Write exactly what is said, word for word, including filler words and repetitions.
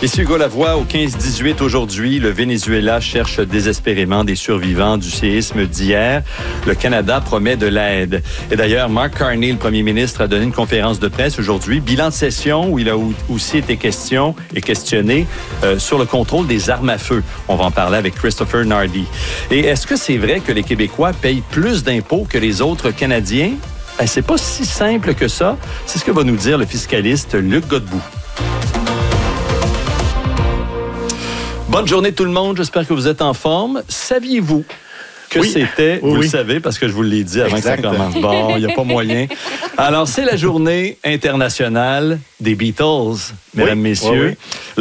Ici Hugo Lavoie, au quinze dix-huit aujourd'hui, le Venezuela cherche désespérément des survivants du séisme d'hier. Le Canada promet de l'aide. Et d'ailleurs, Mark Carney, le premier ministre, a donné une conférence de presse aujourd'hui. Bilan de session où il a aussi été question et questionné euh, sur le contrôle des armes à feu. On va en parler avec Christopher Nardi. Et est-ce que c'est vrai que les Québécois payent plus d'impôts que les autres Canadiens? Ben, c'est pas si simple que ça. C'est ce que va nous dire le fiscaliste Luc Godbout. Bonne journée tout le monde, j'espère que vous êtes en forme. Saviez-vous que oui. c'était, oui, vous oui. le savez, parce que je vous l'ai dit avant exact. que ça commence. Bon, il n'y a pas moyen. Alors, c'est la journée internationale des Beatles, mesdames, oui. messieurs. Oui, oui.